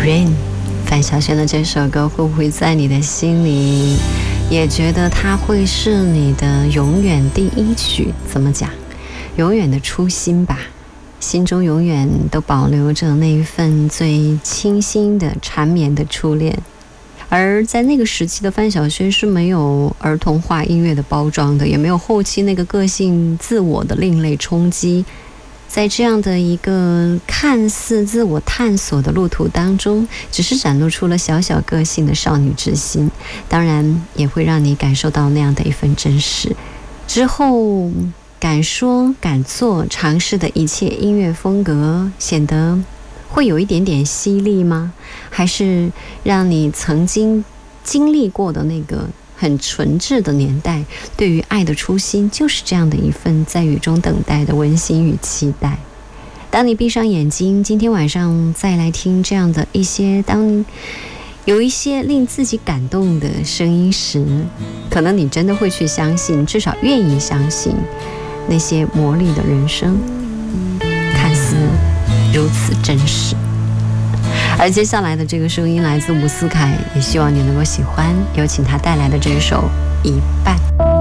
Rain， 范晓萱的这首歌会不会在你的心里也觉得它会是你的永远第一曲？怎么讲？永远的初心吧，心中永远都保留着那一份最清新的缠绵的初恋。而在那个时期的范晓萱是没有儿童化音乐的包装的，也没有后期那个个性自我的另类冲击。在这样的一个看似自我探索的路途当中，只是展露出了小小个性的少女之心，当然也会让你感受到那样的一份真实。之后敢说敢做尝试的一切音乐风格，显得会有一点点犀利吗？还是让你曾经经历过的那个很纯挚的年代，对于爱的初心就是这样的一份在雨中等待的温馨与期待。当你闭上眼睛，今天晚上再来听这样的一些，当有一些令自己感动的声音时，可能你真的会去相信，至少愿意相信那些魔力的人生看似如此真实。而接下来的这个声音来自伍思凯，也希望你能够喜欢，有请他带来的这一首《一半》。